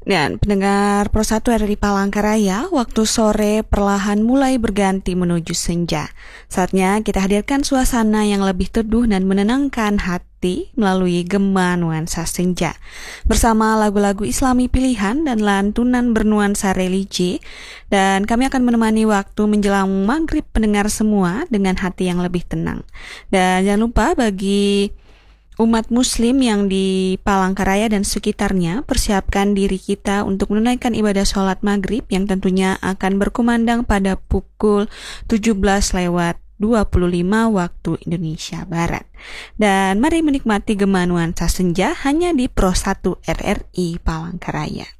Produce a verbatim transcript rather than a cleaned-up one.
Dan pendengar Pro satu R R I Palangkaraya, waktu sore perlahan mulai berganti menuju senja. Saatnya kita hadirkan suasana yang lebih teduh dan menenangkan hati melalui gema nuansa senja. Bersama lagu-lagu Islami pilihan dan lantunan bernuansa religi. Dan kami akan menemani waktu menjelang maghrib pendengar semua dengan hati yang lebih tenang. Dan jangan lupa bagi umat muslim yang di Palangkaraya dan sekitarnya, persiapkan diri kita untuk menunaikan ibadah sholat maghrib yang tentunya akan berkumandang pada pukul tujuh belas lewat dua puluh lima waktu Indonesia Barat. Dan mari menikmati gema nuansa senja hanya di Pro satu R R I Palangkaraya.